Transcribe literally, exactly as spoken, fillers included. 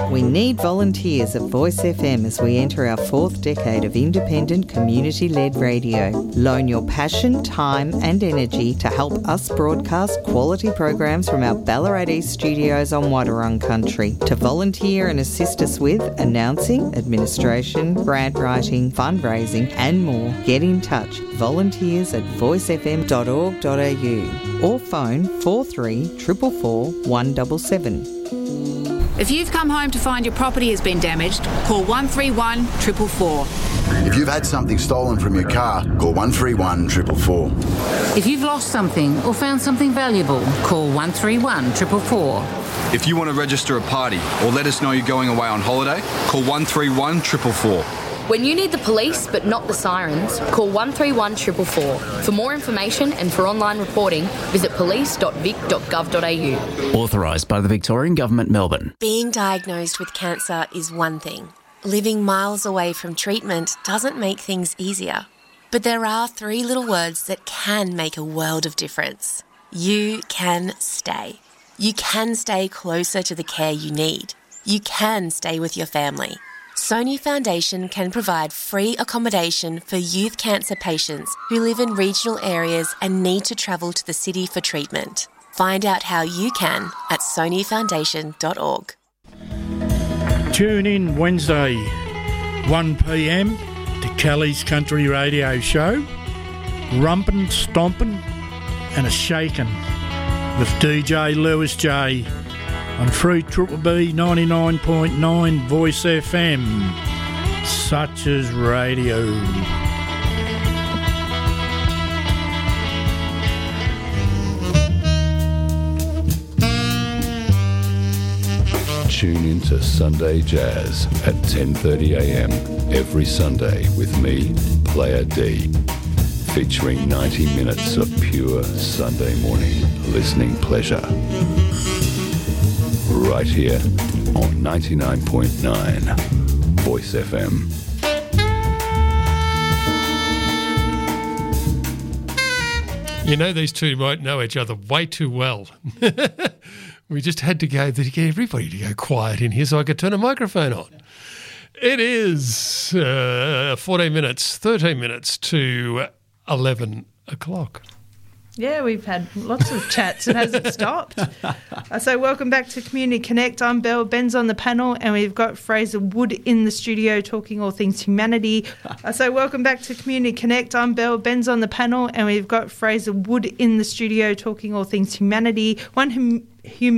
We need volunteers at Voice F M as we enter our fourth decade of independent, community-led radio. Loan your passion, time and energy to help us broadcast quality programs from our Ballarat East studios on Wadawurrung country. To volunteer and assist us with announcing, administration, grant writing, fundraising and more, get in touch. Volunteers at voice f m dot org dot a u or phone four three four four four one seven seven. If you've come home to find your property has been damaged, call one three one four four four. If you've had something stolen from your car, call one three one four four four. If you've lost something or found something valuable, call one three one four four four. If you want to register a party or let us know you're going away on holiday, call one three one four four four. When you need the police but not the sirens, call one three one four four four. For more information and for online reporting, visit police dot vic dot gov dot a u. Authorised by the Victorian Government, Melbourne. Being diagnosed with cancer is one thing. Living miles away from treatment doesn't make things easier. But there are three little words that can make a world of difference. You can stay. You can stay closer to the care you need. You can stay with your family. Sony Foundation can provide free accommodation for youth cancer patients who live in regional areas and need to travel to the city for treatment. Find out how you can at sony foundation dot org. Tune in Wednesday, one p m to Kelly's Country Radio Show, Rumpin', Stompin' and a Shakin' with D J Lewis J on Free Triple B ninety-nine point nine Voice F M, such as radio. Tune into Sunday Jazz at ten thirty a m every Sunday with me, Player D, featuring ninety minutes of pure Sunday morning listening pleasure. Right here on ninety-nine point nine Voice F M. You know, these two might know each other way too well. We just had to go to get everybody to go quiet in here so I could turn a microphone on. It is uh, fourteen minutes, thirteen minutes to eleven o'clock. Yeah, we've had lots of chats. It hasn't stopped. Uh, so welcome back to Community Connect. I'm Belle. Ben's on the panel and we've got Fraser Wood in the studio talking all things humanity. Uh, so welcome back to Community Connect. I'm Belle. Ben's on the panel and we've got Fraser Wood in the studio talking all things humanity. One hum- hum-